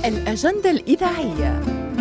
الأجندة الإذاعية.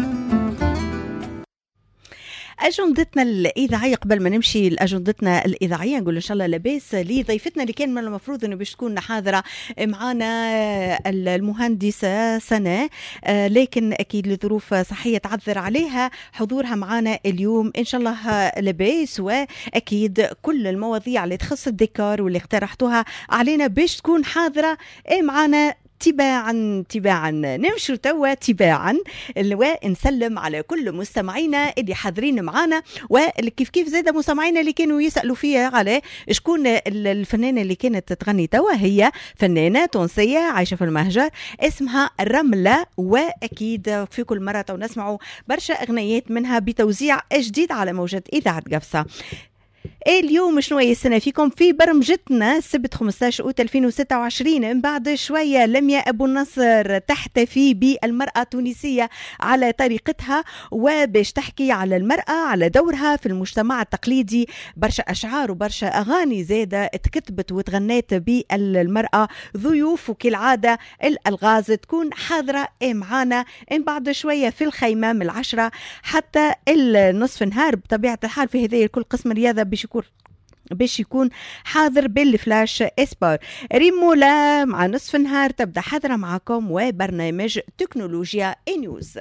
أجندتنا الإذاعية قبل ما نمشي لأجندتنا الإذاعية نقول إن شاء الله لباس لضيفتنا اللي كان من المفروض إنه باش تكون حاضرة معنا المهندسة سنة، لكن أكيد لظروف صحية تعذر عليها حضورها معنا اليوم. إن شاء الله لباس، وأكيد كل المواضيع اللي تخص الديكور واللي اقترحتوها علينا باش تكون حاضرة معنا تباعا نمشوا توا تباعا ونسلم على كل مستمعينا اللي حاضرين معنا، وكيف زاد مستمعينا اللي كانوا يسألوا فيها على شكون الفنانة اللي كانت تغني توا. هي فنانة تونسية عايشة في المهجر اسمها رملة، وأكيد في كل مرة نسمعوا برشا أغنيات منها بتوزيع جديد على موجة إذاعة قفصة. اليوم شنو يستنى فيكم في برمجتنا السبت 15 أوت 2026. من بعد شوية لميا أبو النصر تحتفي بالمرأة التونسية على طريقتها، وباش تحكي على المرأة على دورها في المجتمع التقليدي. برشا أشعار وبرشا أغاني زادة اتكتبت وتغنيت بالمرأة. ضيوف وكالعادة الألغاز تكون حاضرة معانا من بعد شوية في الخيمة من 10 حتى النصف نهار. بطبيعة الحال في هذه كل قسم رياضة باش يكون حاضر بالفلاش اسبار. ريمولا مع نصف النهار تبدأ حاضرة معكم، وبرنامج تكنولوجيا نيوز.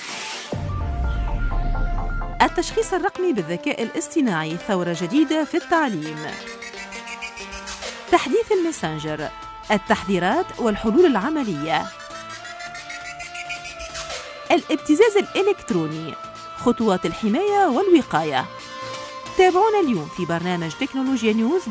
التشخيص الرقمي بالذكاء الاصطناعي ثورة جديدة في التعليم. تحديث الماسنجر، التحذيرات والحلول العملية. الابتزاز الإلكتروني، خطوات الحماية والوقاية. تابعونا اليوم في برنامج تكنولوجيا نيوز